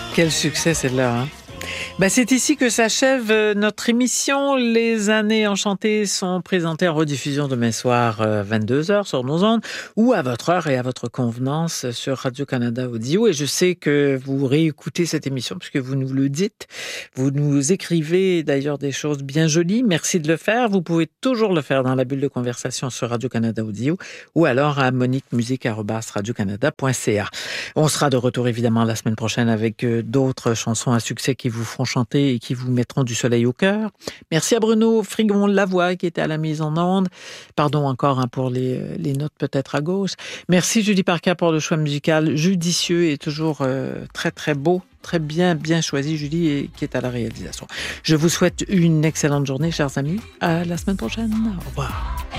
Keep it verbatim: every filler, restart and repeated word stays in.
Quel succès celle-là, hein? Ben, c'est ici que s'achève notre émission. Les années enchantées sont présentées en rediffusion demain soir euh, vingt-deux heures sur nos ondes ou à votre heure et à votre convenance sur Radio-Canada Audio. Et je sais que vous réécoutez cette émission puisque vous nous le dites. Vous nous écrivez d'ailleurs des choses bien jolies. Merci de le faire. Vous pouvez toujours le faire dans la bulle de conversation sur Radio-Canada Audio ou alors à monique musique arobase radio canada point c a. On sera de retour évidemment la semaine prochaine avec d'autres chansons à succès qui vous feront chanter et qui vous mettront du soleil au cœur. Merci à Bruno Frigon-Lavoie qui était à la mise en onde. Pardon encore hein, pour les, les notes peut-être à gauche. Merci Julie Parker pour le choix musical judicieux et toujours euh, très très beau. Très bien, bien choisi, Julie, et qui est à la réalisation. Je vous souhaite une excellente journée, chers amis. À la semaine prochaine. Au revoir.